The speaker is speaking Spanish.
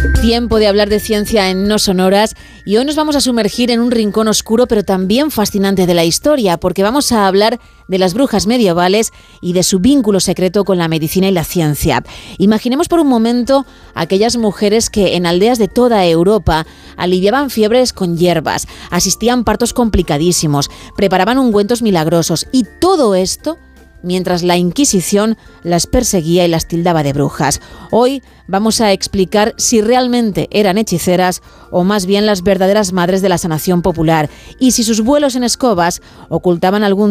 Tiempo de hablar de ciencia en No Sonoras y hoy nos vamos a sumergir en un rincón oscuro pero también fascinante de la historia, porque vamos a hablar de las brujas medievales y de su vínculo secreto con la medicina y la ciencia. Imaginemos por un momento aquellas mujeres que en aldeas de toda Europa aliviaban fiebres con hierbas, asistían partos complicadísimos, preparaban ungüentos milagrosos y todo esto mientras la Inquisición las perseguía y las tildaba de brujas. Hoy vamos a explicar si realmente eran hechiceras o más bien las verdaderas madres de la sanación popular y si sus vuelos en escobas ocultaban algún